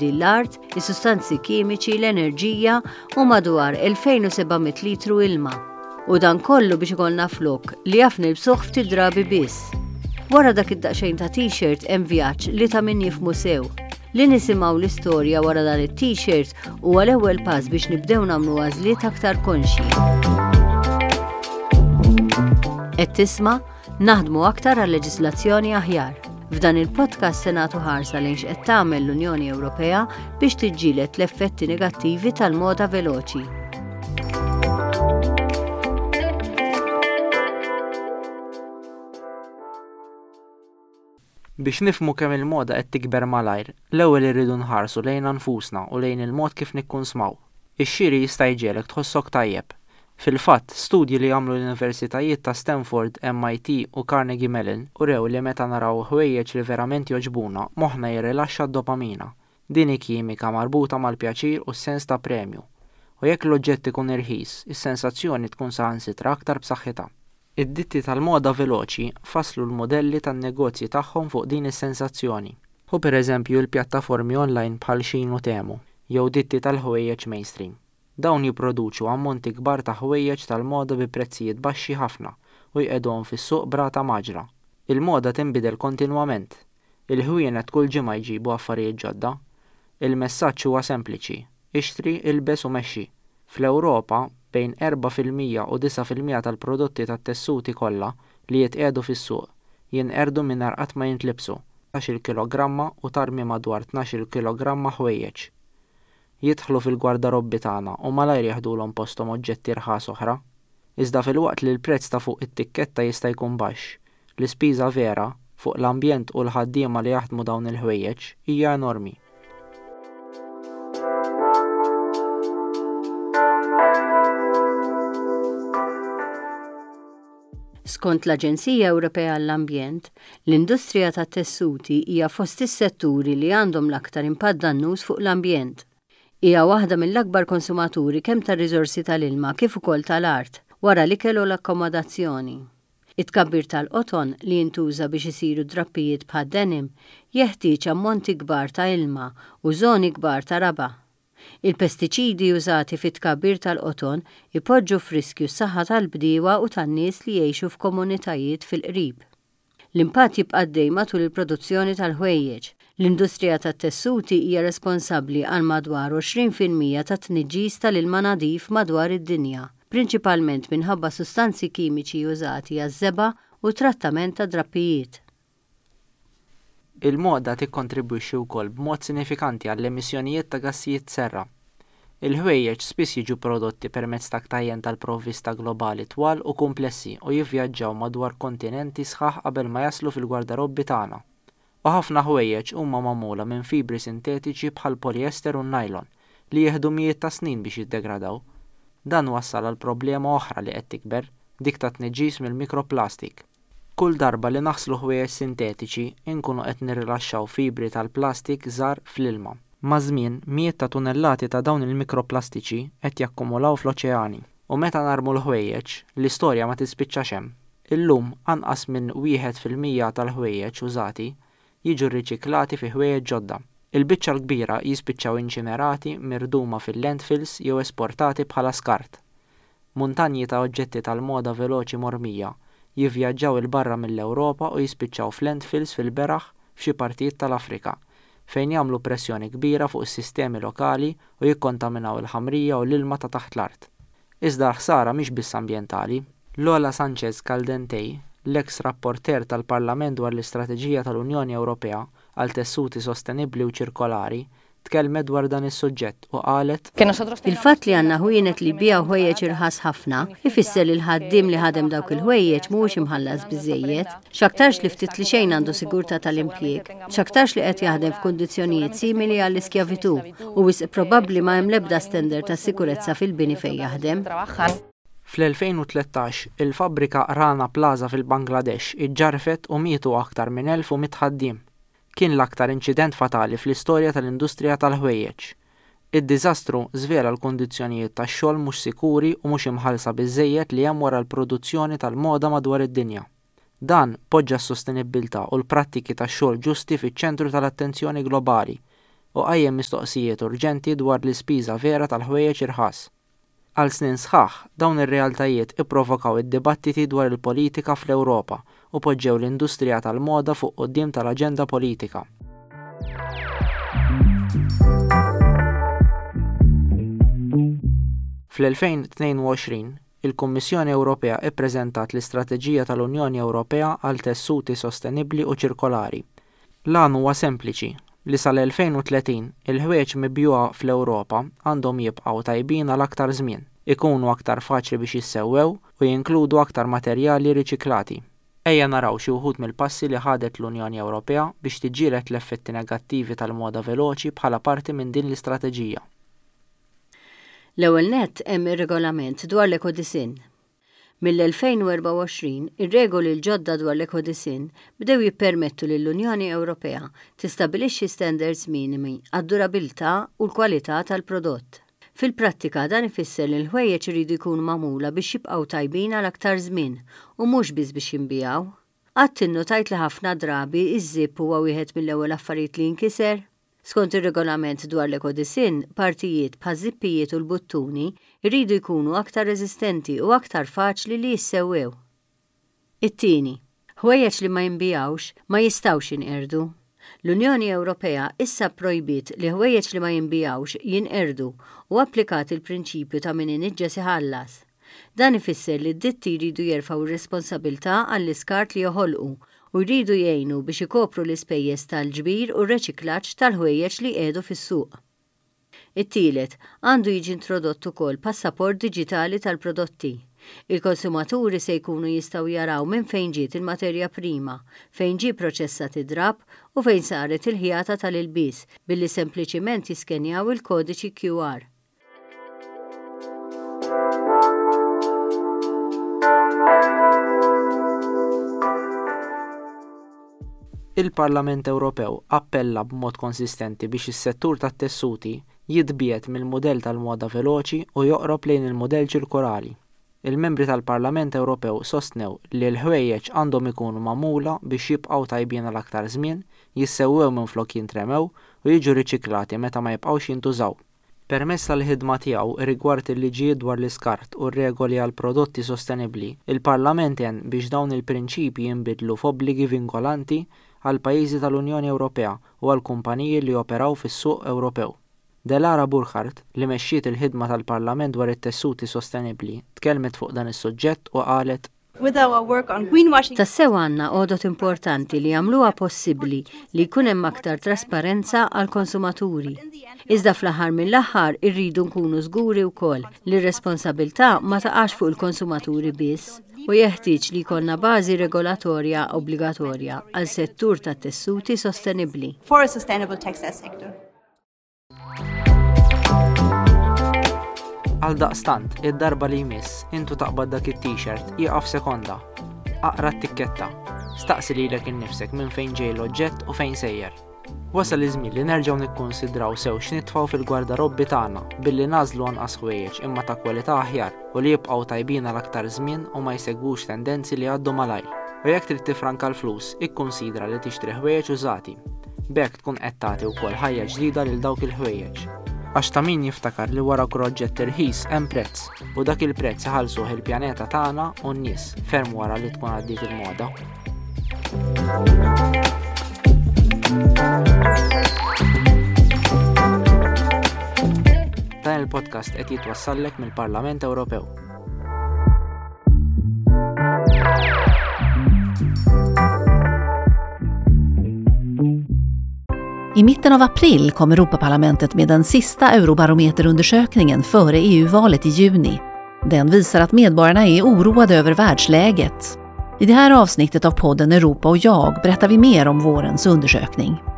tibdil l-art, is-sustanzi kimiċi, l-enerġija u madwar 2700 litru ilma. U dan kollu biex ikollna flok li jaf nilbsuh ftit drabi biss. Wara dak id-daqsxejn ta' t-shirt hemm vjaġġ li ta' min jifhmu sew. Li nisimgħu l-istorja wara dan it-t-shirt huwa l-ewwel pass biex nibdew nagħmlu għażliet aktar konxji. Qed tisma' naħdmu aktar għal leġislazzjoni aħjar. F'dan il-podcast se nagħtu ħarsa lejn x'qed tagħmel l-Unjoni Ewropea biex tiġġieled l-effetti negattivi tal-moda veloċi. Biex nifhmu kemm il-moda qed tikber malajr, l-ewwel irridu nħarsu lejn nfusna u lejn il-mod kif nikkunsmaw. Ix-xiri jista' jġielek tħossok tajjeb. Fil-fatt, studji li għamlu l-Universitajiet ta' Stanford, MIT u Carnegie Mellon urew li meta naraw ħwejjeġ li verament joġbuna, moħħna jirrilaxxa d-dopamina. Din hi kimika marbuta mal-pjaċir u s-sens ta' premju. U jekk l-oġġett ikun irħis, is-sensazzjoni tkun saħansitra aktar b'saħħitha. Id-ditti tal-moda veloċi fasslu l-modelli tan-negozji tagħhom fuq din is-sensazzjoni. U pereżempju l-pjattaformi online bħal Shein u Temu, jew ditti tal-ħwejjeġ mainstream. Dawn jipproduċu ammonti kbar ta' ħwejjeġ tal-moda bi prezzijiet baxxi ħafna u jqedhom fis-suq brata maġra. Il-moda tinbidel kontinwament. Il-ħwienet kull ġimgħa jġibu affarijiet ġodda. Il-messaġġ huwa sempliċi: ixtri, ilbes u mexxi. Fl-Ewropa bejn 4% u 9% tal-prodotti tat-tessuti kollha li jitqiegħdu fis-suq jinqerdu mingħajr qatt ma jintlibsu 12 kilogramma u tarmi madwar 12 kilogramma ħwejjeġ. Jidħlu fil-gwardarobbi tagħna u malajr jaħdulhom posthom oġġetti rħas oħra. Iżda filwaqt li l-prezz ta' fuq it-tikketta jista' jkun baxx, l-ispiża vera fuq l-ambjent u l-ħaddiema li jaħdmu dawn il-ħwejjeġ hija enormi. Skont l-Aġenzija Ewropea għall-Ambjent, l-industrija tat-tessuti hija fost is-setturi li għandhom l-aktar impatt dannuż fuq l-ambjent. Hija waħda mill-akbar konsumaturi kemm tar-riżorsi tal-ilma kif ukoll tal-art wara l-ikel u l-akkomodazzjoni. It-tkabbir tal-qoton li jintuża biex isiru drappijiet bħad denim jeħtieġ ammonti kbar ta' ilma u żoni kbar ta' raba'. Il-pestiċidi użati fit-tkabbir tal-qoton ipoġġu f'riskju s-saħħa tal-bdiewa u tan-nies li jgħixu f'komunitajiet fil-qrib. L-impatt jibqa' għaddej matul il-produzzjoni tal-ħwejjeġ. L-industrija tat-tessuti hija responsabbli għal madwar 20% ta' tniġġis tal-ilma nadif madwar id-dinja, prinċipalment minħabba sustanzi kimiċi użati għaż-żeba u trattament ta' drappijiet. Il-moda tikkontribwixxi wkoll b'mod sinifikanti għall-emissjonijiet ta' gassijiet serra. Il-ħwejjeġ spiss jiġu prodotti permezz ta' ktajjen tal-provvista globali twal u komplessi u jivvjaġġaw madwar kontinenti sħaħ qabel ma jaslu fil-gwardarobbi tagħna. U ħafna ħwejjeġ huma magħmula minn fibri sintetiċi bħal polyester u nylon li jieħdu mijiet ta' snin biex jiddegradaw. Dan wassal għal problema oħra li qed tikber, dik ta' tniġġis mill-mikroplastik. Kull darba li naħslu ħwejjeġ sintetiċi inkunu qed nirrilaxxaw fibri tal-plastik żgħar fl-ilma. Ma' żmien mijiet ta' tunellati ta' dawn il-mikroplastiċi qed jakkumulaw fl-oċeani. U meta narmu l-ħwejjeġ, l-istorja ma tispiċċax hemm. Illum anqas minn 1% tal-ħwejjeġ użati jiġu rriċiklati fi ħwejjeġ ġodda. Il-biċċa l-kbira jispiċċaw inċinerati mirduma fil-landfills jew esportati bħala skart. Muntanji ta' oġġetti tal-moda veloċi mormija jivvjaġġaw il-barra mill-Ewropa u jispiċċaw f'landfills fil-beraħ f'xi partijiet tal-Afrika, fejn jagħmlu pressjoni kbira fuq is-sistemi lokali u jikkontaminaw il-ħamrija u l-ilma ta' taħt l-art. Iżda l-ħsara mhix biss ambjentali. Lola Sanchez Caldentej, l-eks rapporter tal-Parlament dwar l-Istrateġija tal-Unjoni Ewropea għal tessuti sostenibbli u ċirkolari, tkellmet dwar dan is-suġġett u qalet: Il-fatt li għandna ħwienet li bijaw ħwejjeġ irħas ħafna ifisser li l-ħaddiem li ħadem dawk il-ħwejjeġ mhuwiex imħallas biżżejjed, x'aktarx li ftit li xejn għandu sigurtà tal-impjieg, x'aktarx li qed jaħdem f'kundizzjonijiet simili għall-iskjavitu u wisq probabbli ma hemm l-ebda standard ta' sikurezza fil-bini fejn jaħdem. Fl-2013, il-fabbrika Rana Plaza fil-Bangladesh iġġarfet u mietu aktar minn 1100 ħaddiem. Kien l-aktar inċident fatali fl-istorja tal-industrija tal-ħwejjeġ. Id-diżastru żvela l-kundizzjonijiet tax-xogħol mhux sikuri u mhux imħallsa biżżejjed li hemm wara l-produzzjoni tal-moda madwar id-dinja. Dan poġġa s-sostenibilità u l-prattiki tax-xogħol ġusti fiċ-ċentru tal-attenzjoni globali, u qajjem mistoqsijiet urġenti dwar l-ispiża vera tal-ħwejjeġ irħas. Għal snin sħaħ, dawn ir-realtajiet ipprovokaw id-dibattiti dwar il-politika fl-Ewropa u poġġew l-industrija tal-moda fuq quddiem tal-aġenda politika. Fl-2022, il-Kummissjoni Ewropea ippreżentat l-Istrateġija tal-Unjoni Ewropea għal tessuti sostenibbli u ċirkolari. L-għan huwa sempliċi li sal-2030 il-ħwejjeġ mibjuwa fl-Ewropa għandhom jibqgħu tajbin għal aktar żmien, ikunu aktar faċli biex jissewwew u jinkludu aktar materjali riċiklati. Ejja naraw xi wħud mill-passi li ħadet l-Unjoni Ewropea biex tiġġieled l-effetti negattivi tal-moda veloċi bħala parti minn din l-istrateġija. L-ewwel nett hemm ir-regolament dwar l-ekodisin. Mill-2024 ir-regoli l-ġodda dwar l-ekodisin bdew jippermettu lill-Unjoni Ewropea tistabbilixxi standards minimi għad-durabilità u l-kwalità tal-prodott. Fil-prattika dan ifisser li l-ħwejjeġ iridu jkunu magħmula biex jibqgħu tajbin għal aktar żmien u mhux biss biex jinbijaw. Qatt innotajt li ħafna drabi iż-żipp huwa wieħed mill-ewwel affarijiet li jinkiser. Skont ir-regolament dwar l-ekodisin, partijiet bħaż-żippijiet u l-buttuni jridu jkunu aktar reżistenti u aktar faċli li jissewwew. It-tieni, ħwejjeġ li ma jinbijawx ma jistgħux jinqerdu. L-Unjoni Ewropea issa projbit li ħwejjeġ li ma jinbijawx jinqerdu u applikat il-prinċipju ta' min iniġġes iħallas. Dan ifisser li d-ditti jridu jerfgħu r-responsabbiltà għall-iskart li joħolqu u jridu jgħinu biex ikopru l-ispejjeż tal-ġbir u r-reċiklaġġ tal-ħwejjeġ li qiegħdu fis-suq. It-tielet, għandu jiġi introdott ukoll passaport diġitali tal-prodotti. Il-konsumaturi se jkunu jistgħu jaraw minn fejn ġiet il-materja prima, fejn ġie proċessat id-drab u fejn saret il-ħjata tal-ilbies billi sempliċiment jiskenjaw il-kodiċi QR. Il-Parlament Ewropew appella b'mod konsistenti biex is-settur tat-tessuti jitbiet mill-mudell tal-moda veloċi u joqrob lejn il-mudell ċirkolari. Il-membri tal-Parlament Ewropew sostnew li l-ħwejjeġ għandhom ikunu magħmula biex jibqgħu tajbin għal aktar żmien, jissewwew minflok jintremew u jiġu riċiklati meta ma jibqgħux jintużaw. Permezz tal-ħidma tiegħu rigward il-liġijiet dwar l-iskart u r-regoli għal prodotti sostenibbli, il-Parlament jen biex dawn il-prinċipji jinbidlu f'obbligi vinkolanti għal pajjiżi tal-Unjoni Ewropea u għal kumpaniji li operaw fis-suq Ewropew. Delara Burkhardt, li mexxiet il-ħidma tal-Parlament dwar it-tessuti sostenibbli, tkellmet fuq dan is-suġġett u qalet: Tassew għandna għodot importanti li jagħmluha possibbli li jkun hemm aktar trasparenza għall konsumaturi. Iżda fl-aħħar mill-aħħar irridu nkunu żguri wkoll li r-responsabbiltà ma taqax fuq il-konsumaturi biss u jeħtieġ li jkollna bażi regolatorja obbligatorja għal settur tat-tessuti sostenibbli. Għal daqstant, id-darba li jmiss, intu taqbad dak it-t-shirt, jieqaf sekonda. Aqra t-tikketta. Staqsi lilek innifsek minn fejn ġej l-oġġett u fejn sejjer. Wasal iż-żmien li nerġgħu nikkonsidraw sew x'nitfgħu fil-gwardarobbi tagħna billi nażlu anqas ħwejjeġ imma ta' kwalità aħjar u li jibqgħu tajbin għal aktar żmien u ma jsegwux tendenzi li għaddu malajr. U jekk trid tifranka l-flus, ikkunsidra li tixtri ħwejjeġ użati. B'hekk tkun qed tagħti wkoll ħajja ġdida lil dawk il-ħwejjeġ. Għax ta' min jiftakar li wara proġett irħis hemm prezz u dak il-prezz iħallsuh il-pjaneta tagħna u n-nies ferm wara li tkun għaddiet il-moda. Dan il-podcast qed jitwassallek mill-Parlament Ewropew. I mitten av april kom Europaparlamentet med den sista Eurobarometerundersökningen före EU-valet i juni. Den visar att medborgarna är oroade över världsläget. I det här avsnittet av podden Europa och jag berättar vi mer om vårens undersökning.